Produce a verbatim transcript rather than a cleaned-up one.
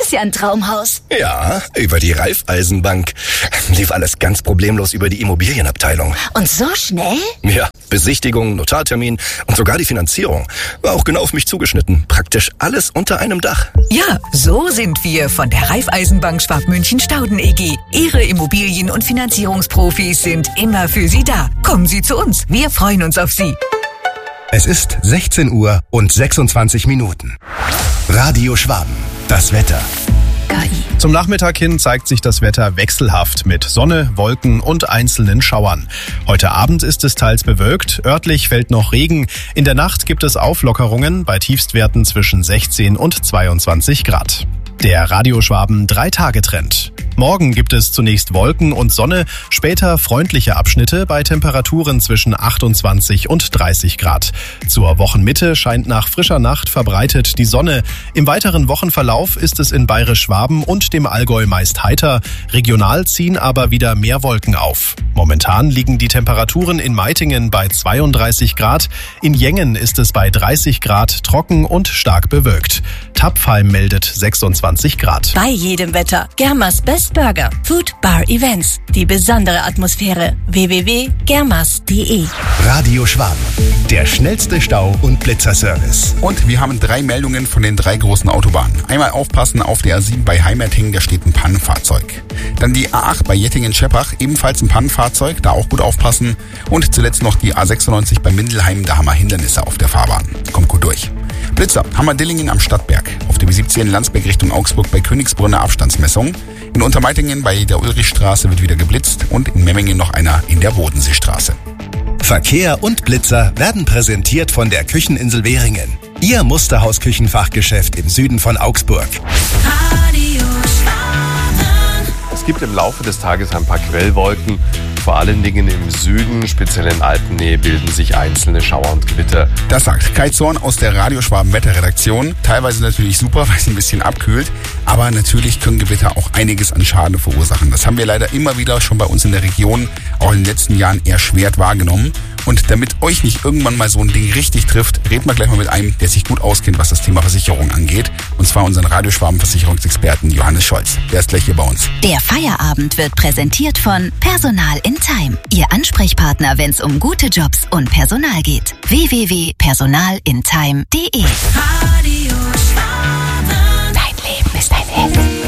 ist ja ein Traumhaus. Ja, über die Raiffeisenbank. Lief alles ganz problemlos über die Immobilienabteilung. Und so schnell? Ja, Besichtigung, Notartermin und sogar die Finanzierung. War auch genau auf mich zugeschnitten. Praktisch alles unter einem Dach. Ja, so sind wir von der Raiffeisenbank Schwabmünchen-Stauden E G. Ihre Immobilien- und Finanzierungsprofis sind immer für Sie da. Kommen Sie zu uns. Wir freuen uns auf Sie. Es ist sechzehn Uhr und sechsundzwanzig Minuten. Radio Schwaben. Das Wetter. Zum Nachmittag hin zeigt sich das Wetter wechselhaft mit Sonne, Wolken und einzelnen Schauern. Heute Abend ist es teils bewölkt, örtlich fällt noch Regen. In der Nacht gibt es Auflockerungen bei Tiefstwerten zwischen sechzehn und zweiundzwanzig Grad. Der Radio Schwaben Drei-Tage-Trend. Morgen gibt es zunächst Wolken und Sonne, später freundliche Abschnitte bei Temperaturen zwischen achtundzwanzig und dreißig Grad. Zur Wochenmitte scheint nach frischer Nacht verbreitet die Sonne. Im weiteren Wochenverlauf ist es in Bayerisch-Schwaben und dem Allgäu meist heiter. Regional ziehen aber wieder mehr Wolken auf. Momentan liegen die Temperaturen in Meitingen bei zweiunddreißig Grad. In Jengen ist es bei dreißig Grad, trocken und stark bewölkt. Tapfheim meldet sechsundzwanzig Grad. Bei jedem Wetter. Germas Best Burger. Food Bar Events. Die besondere Atmosphäre. w w w punkt germas punkt de. Radio Schwaben. Der schnellste Stau- und Blitzerservice. Und wir haben drei Meldungen von den drei großen Autobahnen. Einmal aufpassen auf der A sieben bei Heimertingen, da steht ein Pannenfahrzeug. Dann die A acht bei Jettingen-Scheppach, ebenfalls ein Pannenfahrzeug, da auch gut aufpassen. Und zuletzt noch die A sechsundneunzig bei Mindelheim, da haben wir Hindernisse auf der Fahrbahn. Kommt gut durch. Blitzer haben wir Dillingen am Stadtberg. Auf der B siebzehn Landsberg Richtung Augsburg bei Königsbrunner Abstandsmessung. In Untermeitingen bei der Ulrichstraße wird wieder geblitzt und in Memmingen noch einer in der Bodenseestraße. Verkehr und Blitzer werden präsentiert von der Kücheninsel Währingen. Ihr Musterhaus-Küchenfachgeschäft im Süden von Augsburg. Radio Schwaben. Es gibt im Laufe des Tages ein paar Quellwolken. Vor allen Dingen im Süden, speziell in Alpennähe, bilden sich einzelne Schauer und Gewitter. Das sagt Kai Zorn aus der Radio Schwaben Wetterredaktion. Teilweise natürlich super, weil es ein bisschen abkühlt. Aber natürlich können Gewitter auch einiges an Schaden verursachen. Das haben wir leider immer wieder schon bei uns in der Region, auch in den letzten Jahren erschwert wahrgenommen. Und damit euch nicht irgendwann mal so ein Ding richtig trifft, reden wir gleich mal mit einem, der sich gut auskennt, was das Thema Versicherung angeht. Und zwar unseren Radio Schwaben Versicherungsexperten Johannes Scholz. Der ist gleich hier bei uns. Der Feierabend wird präsentiert von Personal in Time. Ihr Ansprechpartner, wenn es um gute Jobs und Personal geht. w w w punkt personal in time punkt de. Radio Schwaben. Dein Leben ist ein Hit.